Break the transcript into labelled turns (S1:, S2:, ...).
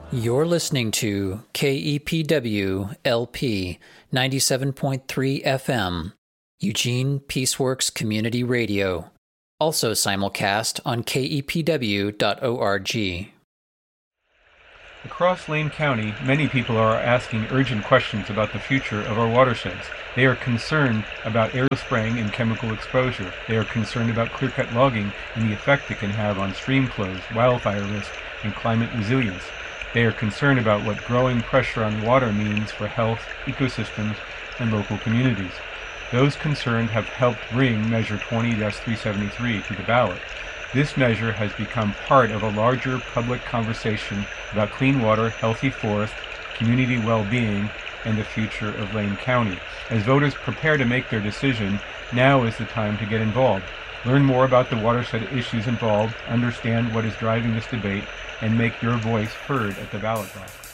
S1: You're listening to KEPW LP 97.3 FM, Eugene Peaceworks Community Radio, also simulcast on kepw.org.
S2: Across Lane County, many people are asking urgent questions about the future of our watersheds. They are concerned about aerial spraying and chemical exposure. They are concerned about clear-cut logging and the effect it can have on stream flows, wildfire risk, and climate resilience. They are concerned about what growing pressure on water means for health, ecosystems, and local communities. Those concerned have helped bring Measure 20-373 to the ballot. This measure has become part of a larger public conversation about clean water, healthy forest, community well-being, and the future of Lane County. As voters prepare to make their decision, now is the time to get involved. Learn more about the watershed issues involved, understand what is driving this debate, and make your voice heard at the ballot box.